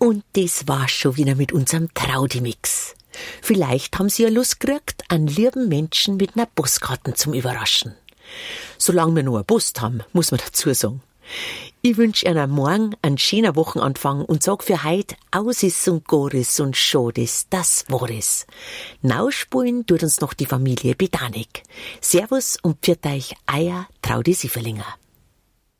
Und das war's schon wieder mit unserem Traudi-Mix. Vielleicht haben Sie ja Lust gekriegt, einen lieben Menschen mit einer Postkarten zum Überraschen. Solange wir noch eine Post haben, muss man dazu sagen. Ich wünsche Ihnen morgen einen schönen Wochenanfang und sag für heut Ausis und Goris und Schodes, das war es. Nauspulen tut uns noch die Familie Bedanik. Servus und pfiat euch, euer Traudi Sieferlinger.